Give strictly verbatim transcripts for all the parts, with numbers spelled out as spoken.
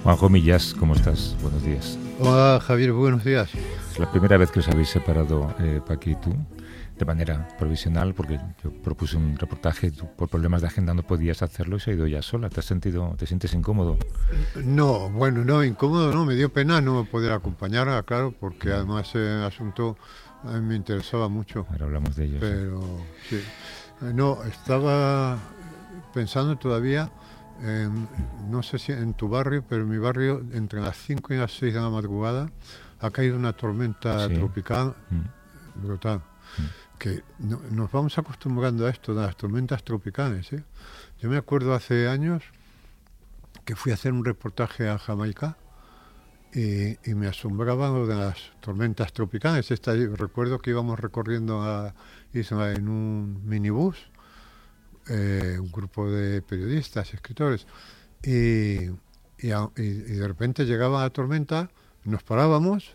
Juanjo Millás, ¿cómo estás? Buenos días. Hola Javier, buenos días. Es la primera vez que os habéis separado, eh, Paqui y tú, de manera provisional, porque yo propuse un reportaje y tú por problemas de agenda no podías hacerlo y se ha ido ya sola. ¿Te has sentido, te sientes incómodo? No, bueno, no, incómodo no, me dio pena no poder acompañarla, claro, porque además el asunto a mí me interesaba mucho. Ahora hablamos de ello. Pero sí. sí. No, estaba pensando todavía, en, no sé si en tu barrio, pero en mi barrio, entre las cinco y las seis de la madrugada, ha caído una tormenta sí. tropical mm. brutal. Mm. Que no, nos vamos acostumbrando a esto de las tormentas tropicales. ¿eh? Yo me acuerdo hace años que fui a hacer un reportaje a Jamaica y, y me asombraba lo de las tormentas tropicales. Esta, recuerdo que íbamos recorriendo a isla en un minibús, eh, un grupo de periodistas, escritores, y, y, a, y, y de repente llegaba la tormenta, nos parábamos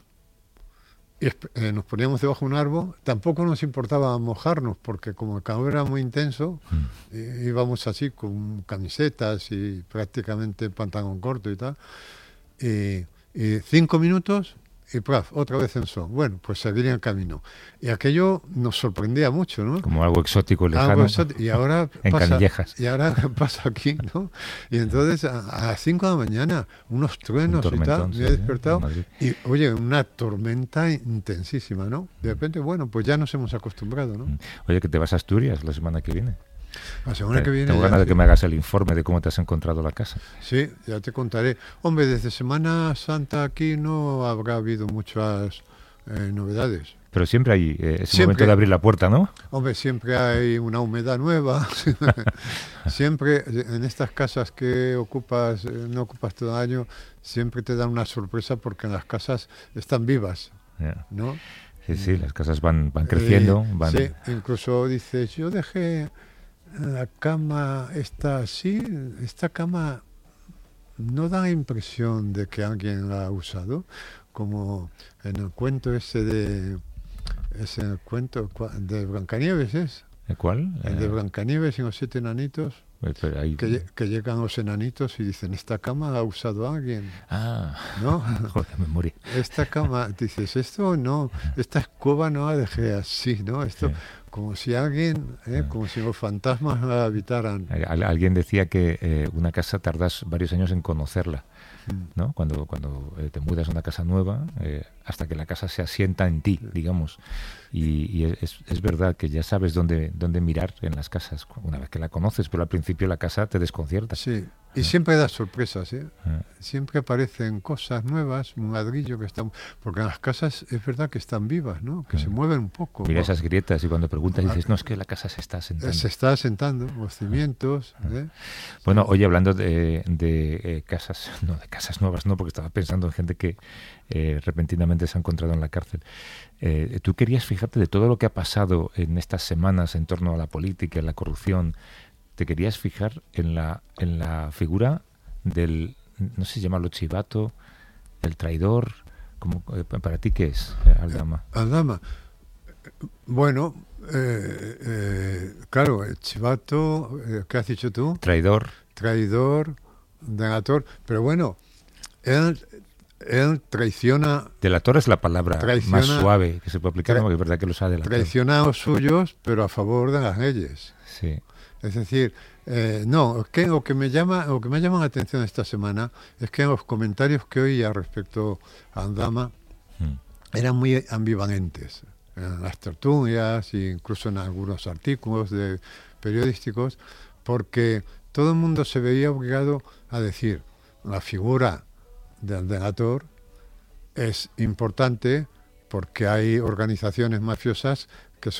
y eh, nos poníamos debajo de un árbol. Tampoco nos importaba mojarnos porque como el calor era muy intenso, mm. eh, íbamos así con camisetas y prácticamente pantalón corto y tal, y, y cinco minutos y ¡praf! Otra vez en sol. Bueno, pues seguir en el camino. Y aquello nos sorprendía mucho, ¿no? Como algo exótico, lejano. Algo exótico. Y ahora en pasa, Canillejas. Y ahora pasa aquí, ¿no? Y entonces a, a las cinco de la mañana, unos truenos y tal, me he despertado. Y oye, una tormenta intensísima, ¿no? De repente, bueno, pues ya nos hemos acostumbrado, ¿no? Oye, que te vas a Asturias la semana que viene. La semana que viene. Tengo ganas de que me hagas el informe de cómo te has encontrado la casa. Sí, ya te contaré. Hombre, desde Semana Santa aquí no habrá habido muchas eh, novedades. Pero siempre hay eh, ese siempre, momento de abrir la puerta, ¿no? Hombre, siempre hay una humedad nueva. Siempre en estas casas que ocupas, eh, no ocupas todo el año, siempre te dan una sorpresa porque en las casas están vivas, yeah. ¿no? Sí, sí, las casas van, van creciendo. Eh, van... Sí, incluso dices, yo dejé la cama esta así, esta cama no da la impresión de que alguien la ha usado, como en el cuento ese de ese el cuento de Blancanieves es. ¿El cuál? El de Blancanieves y los siete enanitos. Pero ahí... que, que llegan los enanitos y dicen, esta cama la ha usado alguien. Ah, ¿no? Joder, memoria. Esta cama, dices, esto no, esta escoba no la dejé así, ¿no? Esto, sí. Como si alguien, ¿eh? ah. como si los fantasmas la habitaran. Alguien decía que eh, una casa tardas varios años en conocerla, ¿no? Cuando, cuando eh, te mudas a una casa nueva, eh, hasta que la casa se asienta en ti, digamos. Y, y es, es verdad que ya sabes dónde, dónde mirar en las casas una vez que la conoces, pero al principio la casa te desconcierta. Sí, y siempre da sorpresas, ¿eh? Ah. Siempre aparecen cosas nuevas, un ladrillo que están... Porque en las casas es verdad que están vivas, ¿no? Que ah. se mueven un poco. Mira ¿no? esas grietas y cuando preguntas dices, no, es que la casa se está asentando. Se está asentando, los cimientos. Ah. ¿eh? Bueno, sí. Oye, hablando de, de eh, casas, no, de casas nuevas, no, porque estaba pensando en gente que eh, repentinamente se ha encontrado en la cárcel. Eh, tú querías fijarte de todo lo que ha pasado en estas semanas en torno a la política, en la corrupción. Te querías fijar en la en la figura del, no sé si llamarlo chivato, del traidor. Como, eh, ¿para ti qué es, eh, Aldama? Aldama. Bueno, eh, eh, claro, el chivato, eh, ¿qué has dicho tú? Traidor. Traidor, delator. Pero bueno, él... Él traiciona... Delator es la palabra más suave que se puede aplicar, porque es verdad que los ha delatado. Traiciona a los suyos, pero a favor de las leyes. Sí. Es decir, eh, no, es que lo que me llama, lo que me llama la atención esta semana es que en los comentarios que oía respecto a Aldama hmm. eran muy ambivalentes. En las tertulias e incluso en algunos artículos de periodísticos, porque todo el mundo se veía obligado a decir la figura del delator es importante porque hay organizaciones mafiosas